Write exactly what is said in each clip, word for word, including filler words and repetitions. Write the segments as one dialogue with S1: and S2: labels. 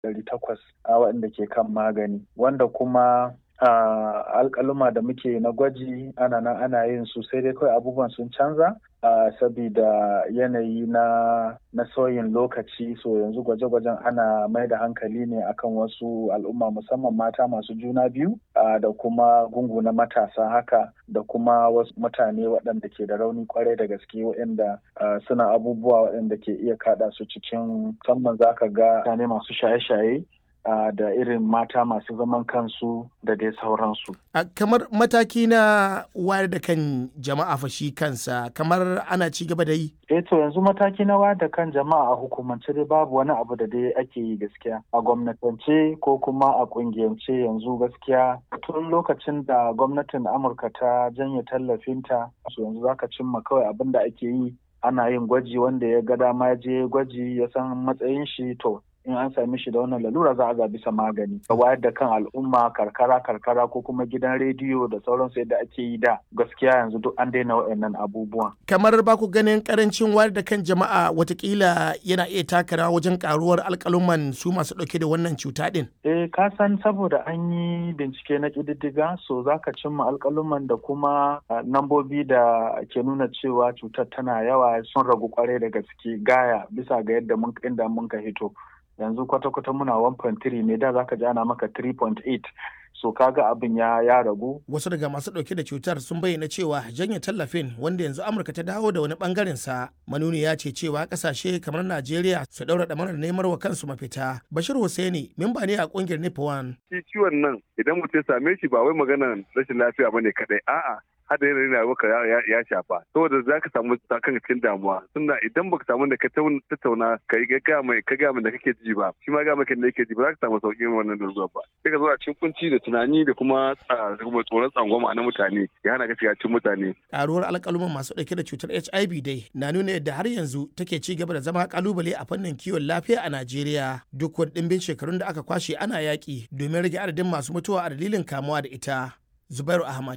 S1: ɗari takwas a waɗanda ke kan magani, wanda kuma Uh, alƙaluma da muke na gwaji ana nan ana yin su sai dai kawai abubuwan sun canza uh, sabida yanayi na na sauyin lokaci. So yanzu gwaje-gwajen ana mai da hankali ne akan wasu al'umma musamman mata masu juna biyu uh, da kuma gungu na matasa haka da kuma wasu mutane waɗanda ke da rauni kwarai da gaske waɗanda uh, suna abubuwa waɗanda ke iya kaɗa su cikin, musamman za ka ga mutane masu shaye-shaye Uh, da irin mata masu zaman kansu da dai sauransu.
S2: Uh, kamar mataki na wayar da kan jama'a fa shi kansa kamar ana ci gaba da yi?
S1: Eh to yanzu mataki na wayar da kan jama'a a hukumance dai babu wani abu da dai ake yi gaskiya. A gwamnatance ko kuma a kungiyance yanzu gaskiya tun lokacin da gwamnatin Amurka ta janye tallafinta, so yanzu zaka cimma kawai abin da ake yi ana yin gwaji, wanda ya ga dama je gwaji ya san matsayin shi, to in an sami shi da wannan lalura za a ga bisa magani. A wayar da kan al'umma karkara karkara ko kuma gidan rediyo da sauransu yadda ake yi da, gaskiya yanzu duk an daina waɗannan abubuwan.
S2: Kamar ba ku ganin karancin wayar da kan jama'a watakila yana iya taka rawa wajen karuwar alƙaluman su masu ɗauke da wannan cuta ɗin?
S1: Eh ka san saboda an yi bincike na ƙididdiga, so za ka cimma alƙaluman da kuma nambobi da ke nuna cewa cutar tana yawa sun ragu kwarai da gaske gaya bisa ga yadda mun inda mun ka hito. Yanzu kwata-kwata muna one point three ne, da zaka ji ana maka three point eight, so kaga abin ya ya ragu.
S2: Wasu daga masu dauke da cutar sun bayyana cewa janye tallafin wanda yanzu Amurka ta dawo da wani bangaren sa manuni ya ce cewa kasashe kamar Najeriya su daura damarar neman wa kansu mafita. Bashir Hussaini memba ne a kungiyar Nipawan.
S3: Shi ciwon nan idan mutum ya same shi ba wai maganar rashin lafiya bane kadai, a'a hada yanayin rayuwarka ya shafa, saboda za ka samu kan cikin damuwa. Tunda idan baka samu da ka tattauna ka yi ga mai ka ga mai da kake ji ba, shi ma ga mai da yake ji ba, za ka samu sauƙin wannan daruruwa ba. Sai ka zo a cikin kunci da tunani da kuma tsoron tsangwama na mutane ya hana ka shiga cikin mutane.
S2: Ƙaruwar alƙaluman masu ɗauke da cutar H I V dai na nuna yadda har yanzu take ci gaba da zama ƙalubale a fannin kiwon lafiya a Najeriya, duk wani ɗimbin shekarun da aka kwashe ana yaƙi domin rage adadin masu mutuwa a dalilin kamuwa da ita. Zubairu Ahmad,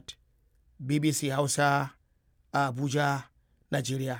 S2: B B C Hausa a Abuja, Najeriya.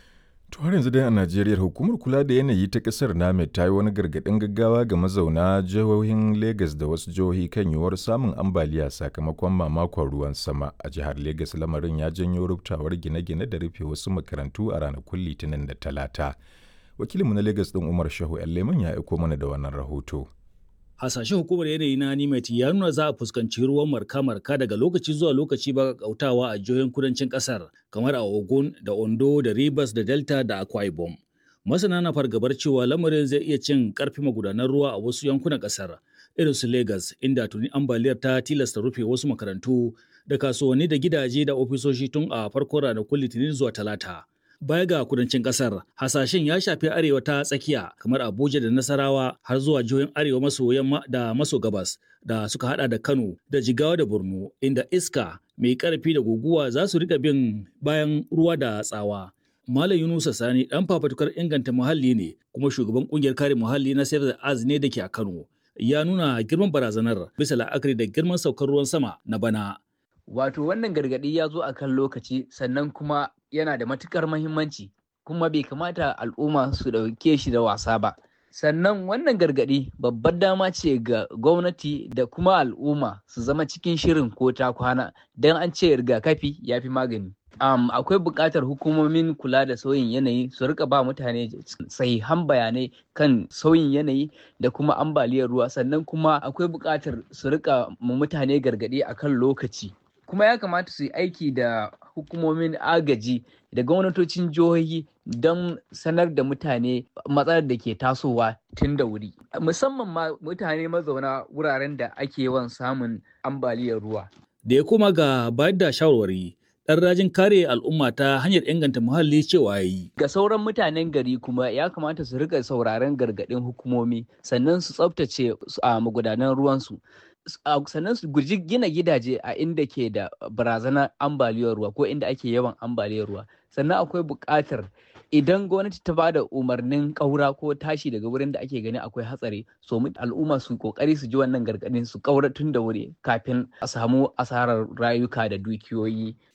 S4: To har yanzu dai a Najeriya hukumar kula da yanayi ta ƙasar NAMED ta yi wani gargaɗin gaggawa ga mazauna jihohin Legas da wasu jihohi kan yiwuwar samun ambaliya sakamakon mamakon ruwan sama. A jihar Legas lamarin ya janyo rubtawar gine-gine da rufe wasu makarantu a ranakun Litinin da Talata. Wakilinmu na Legas ɗin Umar Shehu Leman ya aiko mana da wannan rahoto.
S5: Hasashen hukumar yanayi na NIMET ya nuna za a fuskanci ruwan marka-marka daga lokaci zuwa lokaci ba kautawa a jihohin kudancin kasar kamar a Ogun da Ondo da Rivers da Delta da Akwa Ibom. Masana na fargabar cewa lamarin zai iya cin karfi magudanan ruwa a wasu yankunan kasar irin su Lagos, inda tuni ambaliyar ta tilasta rufe wasu makarantu da kasuwanni da gidaje da ofisoshi tun a farkon ranakun Litinin zuwa Talata. Baya ga kudancin kasar, hasashen ya shafi arewa ta tsakiya kamar Abuja da Nasarawa har zuwa jihohin arewa maso yamma da maso gabas da suka hada da Kano da Jigawa da Borno, inda iska mai karfi da guguwa za su rika bin bayan ruwa da tsawa. Malam Yunusa Sani dan fafatukar inganta muhalli ne kuma shugaban kungiyar kare muhalli na Save the Earth ne da ke a Kano. Ya nuna girman barazanar bisa la'akari da girman saukar ruwan sama na bana.
S6: Wato wannan gargaɗi ya zo a kan lokaci sannan kuma yana da matukar mahimmanci kuma bai kamata al'umma su ɗauke shi da wasa ba. Sannan wannan gargaɗi babbar dama ce ga gwamnati da kuma al'umma su zama cikin shirin ko ta kwana don an ce rigakafi ya fi magani. Um, akwai buƙatar hukumomin kula da sauyin yanayi su rika ba mutane sahihan bayanai kan sauyin yanayi da kuma ambaliyar ruwa, sannan kuma akwai buƙatar su rika ma mutane gargaɗi akan lokaci. Kuma ya kamata su yi aiki da hukumomin agaji da gwamnatocin jihohi don sanar da mutane matsalar da ke tasowa tun da wuri, musamman ma mutane mazauna wuraren da ake yawan samun ambaliyar ruwa.
S5: Da ya koma ga bayar da shawarwari, ɗan rajin kare al'umma ta hanyar inganta muhalli cewa yi.
S6: Ga sauran mutanen gari kuma ya kamata su rika sauraron gargaɗin hukumomi sannan su tsaftace a magudanan ruwansu. Sannan su guji gina gidaje a inda ke da barazanar ambaliyar ruwa ko inda ake yawan ambaliyar ruwa. Sannan akwai buƙatar idan gwamnati ta ba da umarnin ƙaura ko tashi daga wurin da ake gani akwai hatsari, so al'umma su kokari su ji wannan gargaɗin su ƙaura tun da wuri kafin a samu asarar rayuka da dukiyoyi.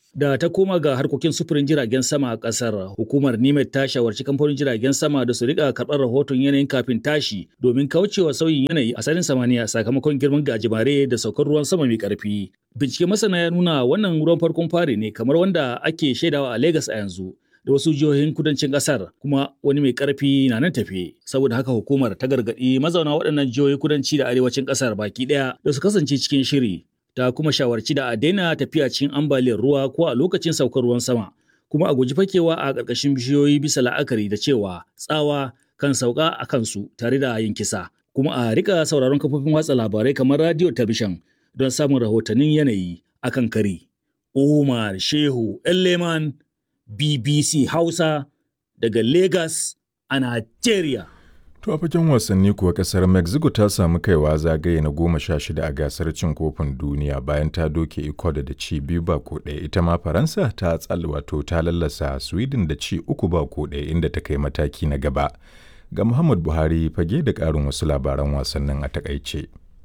S5: Da ta koma ga harkokin sufurin jiragen sama a ƙasar, hukumar Nimet ta shawarci kamfanin jiragen sama da su rika karɓar rahoton yanayin kafin tashi domin kaucewa sauyin yanayi a sararin samaniya sakamakon girman gajimare da saukar ruwan sama mai ƙarfi. Bincike masana ya nuna wannan ruwan farkon fari ne kamar wanda ake shaidawa a Legas a yanzu da wasu jihohin kudancin ƙasar, kuma wani mai ƙarfi na nan tafe. Saboda haka hukumar ta gargaɗi mazauna waɗannan jihohin kudanci da arewacin ƙasar baki ɗaya da su kasance cikin shiri. Ta kuma shawarci da a daina tafiya cikin ambaliyar ruwa ko a lokacin saukar ruwan sama, kuma a guji fakewa a ƙarƙashin bishiyoyi bisa la'akari da cewa tsawa kan sauka a kansu tare da yin kisa, kuma a rika sauraron kafofin watsa labarai kamar radio talabishin don samun rahotannin yanayi akan kari. Umar Shehu Elleman, B B C Hausa daga Lagos a Nigeria.
S4: To a fagen wasanni kuwa kasar Mexico ta samu kaiwa zagaye na goma sha shida a gasar cin kofin duniya bayan ta doke Ecuador da ci biyu ba ko ɗaya. Ita ma Faransa ta tsal wato ta lallasa Sweden da ci uku ba ko ɗaya inda ta kai mataki na gaba. Ga Muhammad Buhari fage da ƙarin wasu labaran wasannin a takaice.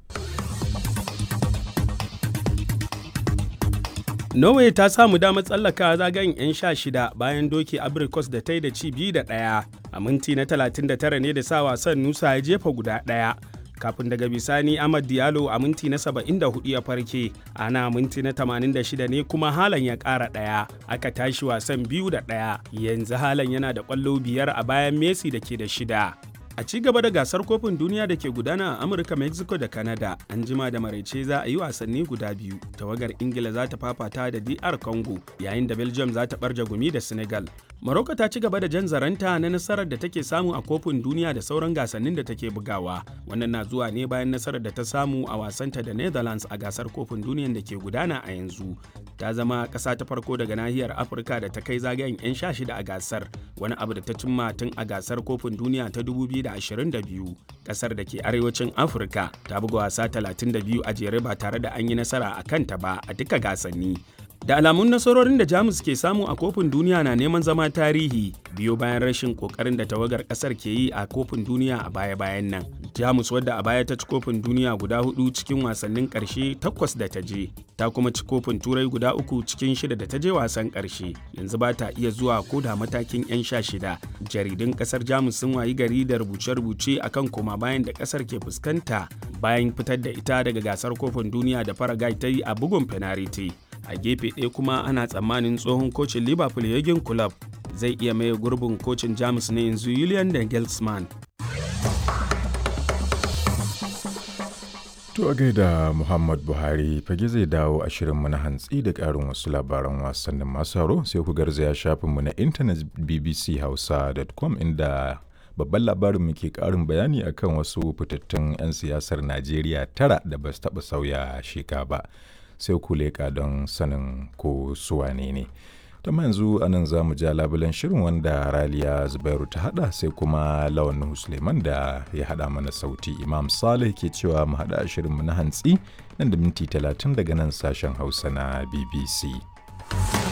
S7: Norway ta samu damar tsallaka zagayen 'yan sha shida bayan doke Abrikos da ta yi da ci biyu da ɗaya. A minti na talatin da tara ne da sa wasan Nusa ya jefa guda ɗaya. Kafin daga bisani Amad Diallo a minti na saba'in da hudu ya farke, ana minti na tamanin da shida ne kuma Haaland ya ƙara ɗaya. Aka tashi wasan biyu da ɗaya. Yanzu Haaland yana da ƙwallo biyar a bayan Messi da ke da shida. A ci gaba da gasar kofin duniya da ke gudana a Amurka, Mexico da Canada, an jima da maraice za a yi wasanni guda biyu. Tawagar Ingila za ta fafata da D R Congo, yayin da Belgium za ta ɓarje gumi da Senegal. Morocco ta ci gaba da jan zaranta na nasarar da take samu a kofin duniya da sauran gasannin da take bugawa. Wannan na zuwa ne bayan nasarar da ta samu a wasanta da Netherlands a gasar kofin duniyan da ke gudana a yanzu. Ta zama ƙasa ta farko daga nahiyar Afirka da ta kai zagayen 'yan sha shida a gasar, wani abu da ta cimma tun a gasar kofin duniya ta dubu biyu da ashirin da biyu. Kasar da ke arewacin Afirka ta buga wasa talatin da biyu a jere ba tare da an yi nasara a kanta ba a duka gasanni. Da alamun nasarorin da Jamus ke samu a kofin duniya na neman zama tarihi biyo bayan rashin kokarin da tawagar kasar ke yi a kofin duniya a baya-bayan nan. Jamus, wadda a baya ta ci kofin duniya guda hudu cikin wasannin karshe takwas da ta je, ta kuma ci kofin turai guda uku cikin shida da ta je wasan karshe. Yanzu ba ta iya zuwa ko da matakin 'yan sha shida. Jaridun kasar Jamus sun wayi gari da rubuce-rubuce akan koma bayan da kasar ke fuskanta bayan fitar da ita daga gasar kofin duniya da Paraguay ta yi a bugun fenariti. A gefe ɗaya kuma ana tsammanin tsohon kocin Liverpool Jurgen Klopp zai iya maye gurbin kocin Jamus na yanzu Julian Nagelsmann.
S4: To a gaida Muhammad Buhari fage zai dawo a shirinmu na hantsi da ƙarin wasu labaran wasannin masu haro sai ku garzaya shafinmu na intanet b b c hausa dot com inda babban labarin muke ƙarin bayani akan wasu fitattun 'yan siyasar Najeriya tara da ba su taɓa sauya sheka ba. Sai ku leƙa don sanin ko suwane ne. Ta yanzu anan za mu ja labulen shirin wanda Raliya Zubairu ta hada sai kuma Lawan Suleiman da ya hada mana sauti. Imam Saleh ke cewa mu hada shirinmu na hantsi nan da minti talatin daga nan sashen Hausa na B B C.